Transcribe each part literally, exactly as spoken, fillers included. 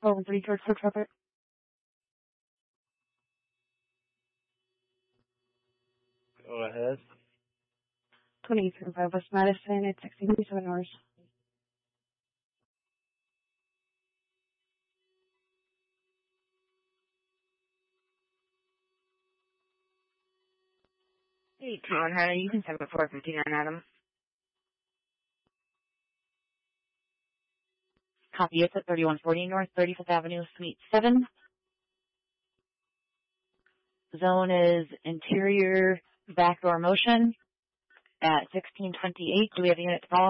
twelve and three towards for traffic. Go ahead. twenty-eight thirty-five West Madison at sixteen thirty-seven hours. Hey, come on, honey. You can seven four fifty-nine, Adam. Copy. It's at thirty-one forty North thirty-fifth Avenue, Suite seven. Zone is interior backdoor motion at sixteen twenty-eight. Do we have a unit to call?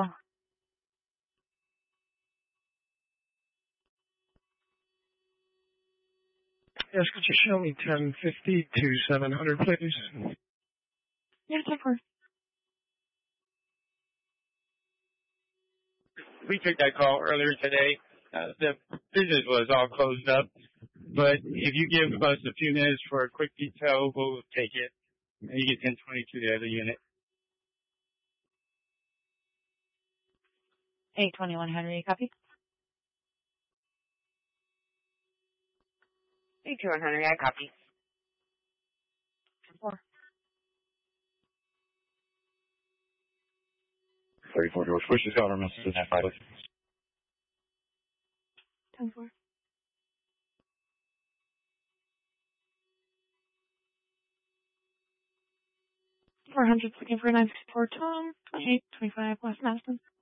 Yes, could you show me ten fifty to seven hundred, please? Yeah, ten four. We took that call earlier today. Uh, the business was all closed up, but if you give us a few minutes for a quick detail, we'll take it. And you get ten twenty-two, the other unit. eight twenty-one Henry, copy. eight two one Henry, I copy. ten four. thirty-four George Bush is got our message in that pilot. ten four. four hundred, looking for nine sixty-four Tom, twenty-eight twenty-five West Madison.